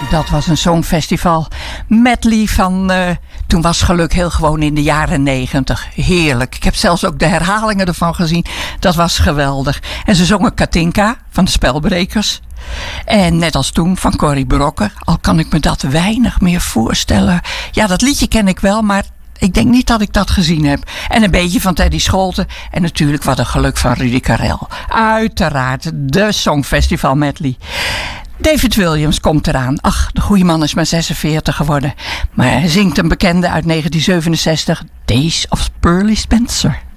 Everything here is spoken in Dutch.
Dat was een songfestival medley van toen was geluk heel gewoon in de jaren 90. Heerlijk. Ik heb zelfs ook de herhalingen ervan gezien. Dat was geweldig. En ze zongen Katinka van de Spelbrekers. En net als toen van Corrie Brokken. Al kan ik me dat weinig meer voorstellen. Ja, dat liedje ken ik wel, maar ik denk niet dat ik dat gezien heb. En een beetje van Teddy Scholten. En natuurlijk wat een geluk van Rudy Karel. Uiteraard de Songfestival medley. David Williams komt eraan. Ach, de goede man is maar 46 geworden. Maar hij zingt een bekende uit 1967. Days of Pearly Spencer.